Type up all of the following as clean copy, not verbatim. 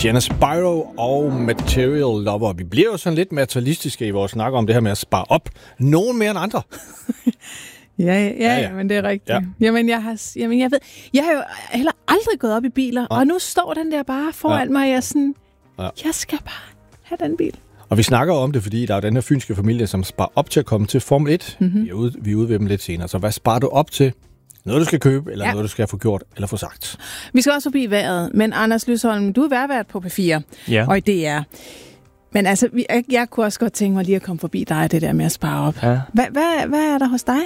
Sienna Spyro og Material Lover. Vi bliver jo sådan lidt materialistiske i vores snak om det her med at spare op. Nogen mere end andre. Ja, men det er rigtigt. Ja. Jamen, jeg har jo heller aldrig gået op i biler, og nu står den der bare foran mig, og jeg er sådan, jeg skal bare have den bil. Og vi snakker om det, fordi der er den her fynske familie, som sparer op til at komme til Formel 1. Mm-hmm. Vi er ude ved dem lidt senere. Så hvad sparer du op til? Noget, du skal købe, eller noget, du skal få gjort, eller få sagt? Vi skal også forbi vejret, men Anders Lysholm, du er værvært på P4, og i DR. Men altså, jeg kunne også godt tænke mig lige at komme forbi dig, det der med at spare op. Ja. Hvad er der hos dig?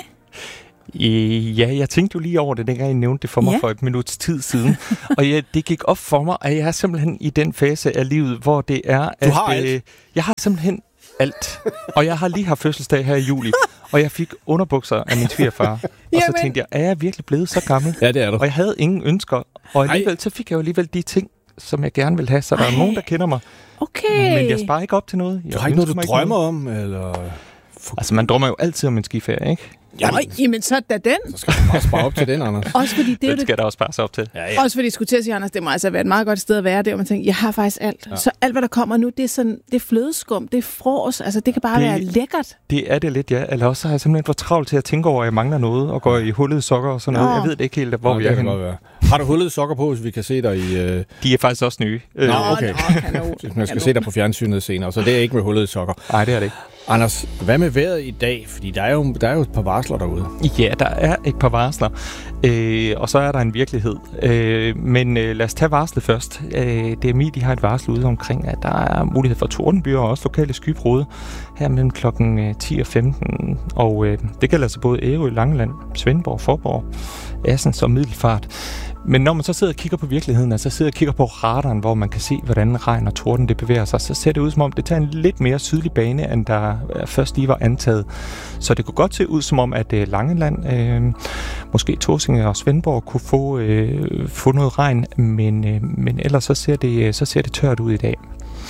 Ja, jeg tænkte jo lige over det, dengang I nævnte det for mig for et minuts tid siden. Og det gik op for mig, at jeg er simpelthen i den fase af livet, hvor det er... Du har alt? Jeg har simpelthen alt. Og jeg har lige haft fødselsdag her i juli, og jeg fik underbukser af min svigerfar. Og så tænkte jeg, er jeg virkelig blevet så gammel? Ja, det er du. Og jeg havde ingen ønsker. Og alligevel, så fik jeg jo alligevel de ting, som jeg gerne vil have. Så der er nogen, der kender mig. Okay. Men jeg sparer ikke op til noget. Du har ikke noget, du drømmer om? Eller... Altså, man drømmer jo altid om en skiferie, ikke? Jamen, så er den. Så skal du bare spare op til den, Anders. Også fordi det skal der også spare sig op til. Ja. Også fordi jeg skulle til at sige, Anders, det må altså være et meget godt sted at være der, og man tænker, jeg har faktisk alt. Ja. Så alt, hvad der kommer nu, det er sådan, det er flødeskum, det er fros, altså det kan bare være lækkert. Det er det lidt, ja. Eller også har jeg simpelthen for travlt til at tænke over, at jeg mangler noget, og går i hullede sokker og sådan noget. Jeg ved det ikke helt, hvor vi er henne. Har du hullede sokker på, hvis vi kan se dig i... De er faktisk også nye. Nå, okay. Man skal se dig på fjernsynet senere, så det er ikke med hullede sokker. Nej, det er det ikke. Anders, hvad med vejret i dag? Fordi der er jo et par varsler derude. Ja, der er et par varsler, og så er der en virkelighed. Men lad os tage varslet først. DMI de har et varsel ude omkring, at der er mulighed for tordenbyger og også lokale skybrud her mellem klokken 10 og 15. Og det gælder altså både Ærø, Langeland, Svendborg, Faaborg, Assens og Middelfart. Men når man så sidder og kigger på virkeligheden, altså sidder og kigger på radaren, hvor man kan se, hvordan regn og torden det bevæger sig, så ser det ud som om, det tager en lidt mere sydlig bane, end der først lige var antaget. Så det kunne godt se ud som om, at Langeland, måske Tåsinge og Svendborg kunne få noget regn, men ellers så ser det tørt ud i dag.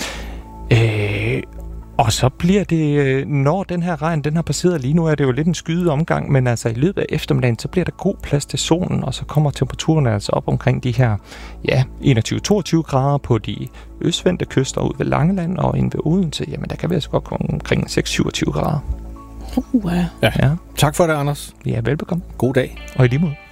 Og så bliver det, når den her regn, den har passeret lige nu, er det jo lidt en skyet omgang, men altså i løbet af eftermiddagen, så bliver der god plads til solen, og så kommer temperaturen altså op omkring de her 21-22 grader på de østvendte kyster ud ved Langeland og inde ved Odense. Jamen, der kan vi altså godt komme omkring 6-27 grader. Ja. Tak for det, Anders. Ja, velbekomme. God dag. Og i lige måde.